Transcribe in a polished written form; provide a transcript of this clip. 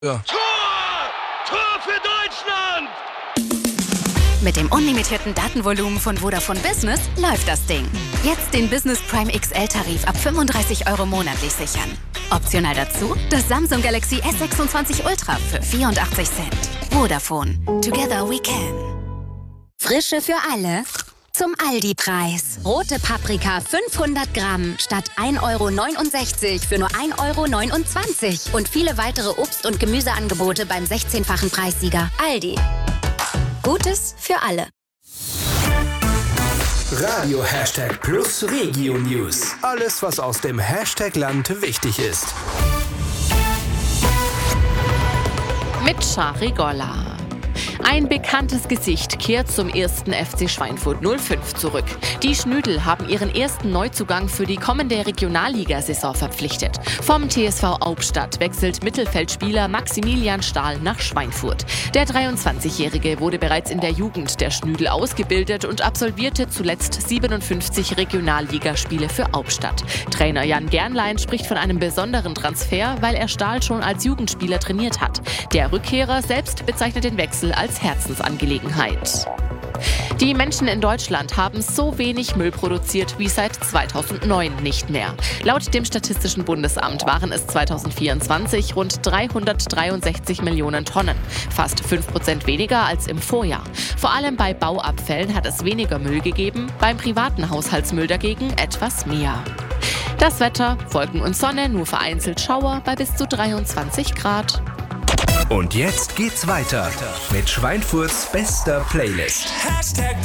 Ja. Tor für Deutschland! Mit dem unlimitierten Datenvolumen von Vodafone Business läuft das Ding. Jetzt den Business Prime XL-Tarif ab 35 € monatlich sichern. Optional dazu das Samsung Galaxy S26 Ultra für 84 Cent. Vodafone. Together we can. Frische für alle. Zum Aldi-Preis. Rote Paprika 500 Gramm statt 1,69 € für nur 1,29 €. Und viele weitere Obst- und Gemüseangebote beim 16-fachen Preissieger. Aldi. Gutes für alle. Radio #Plus Regio News. Alles, was aus dem Hashtag-Land wichtig ist. Mit Shari Golla. Ein bekanntes Gesicht kehrt zum 1. FC Schweinfurt 05 zurück. Die Schnüdel haben ihren ersten Neuzugang für die kommende Regionalligasaison verpflichtet. Vom TSV Aubstadt wechselt Mittelfeldspieler Maximilian Stahl nach Schweinfurt. Der 23-Jährige wurde bereits in der Jugend der Schnüdel ausgebildet und absolvierte zuletzt 57 Regionalligaspiele für Aubstadt. Trainer Jan Gernlein spricht von einem besonderen Transfer, weil er Stahl schon als Jugendspieler trainiert hat. Der Rückkehrer selbst bezeichnet den Wechsel als Herzensangelegenheit. Die Menschen in Deutschland haben so wenig Müll produziert wie seit 2009 nicht mehr. Laut dem Statistischen Bundesamt waren es 2024 rund 363 Millionen Tonnen, fast 5% weniger als im Vorjahr. Vor allem bei Bauabfällen hat es weniger Müll gegeben, beim privaten Haushaltsmüll dagegen etwas mehr. Das Wetter, Wolken und Sonne, nur vereinzelt Schauer bei bis zu 23 Grad. Und jetzt geht's weiter mit Schweinfurts bester Playlist.